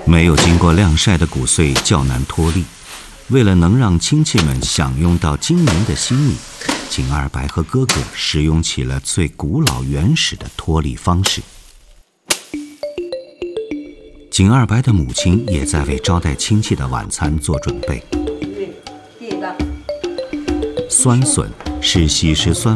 没有经过晾晒的谷穗较难脱粒，为了能让亲戚们享用到今年的新米，景二白和哥哥使用起了最古老原始的脱粒方式。景二白的母亲也在为招待亲戚的晚餐做准备。酸笋是喜食酸